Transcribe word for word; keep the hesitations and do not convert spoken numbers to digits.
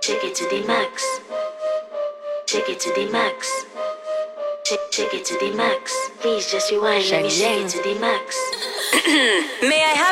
Shake it to the max. Shake it to the max. Shake, shake it to the max. Please just rewind. Let me shake it to the max. May I have